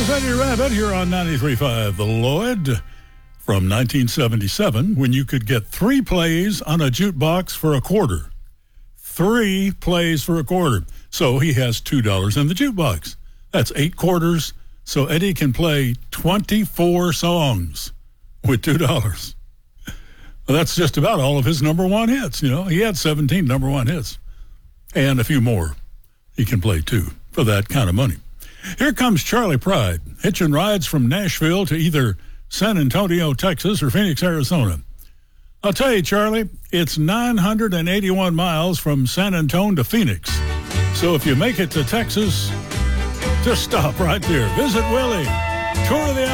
Eddie Rabbitt here on 93.5 The Lloyd from 1977, when you could get 3 plays on a jukebox for a quarter. 3 plays for a quarter. So he has $2 in the jukebox. That's 8 quarters. So Eddie can play 24 songs with $2. Well, that's just about all of his number one hits. You know, he had 17 number one hits and a few more. He can play too for that kind of money. Here comes Charley Pride, hitching rides from Nashville to either San Antonio, Texas, or Phoenix, Arizona. I'll tell you, Charlie, it's 981 miles from San Antonio to Phoenix. So if you make it to Texas, just stop right there. Visit Willie. Tour of the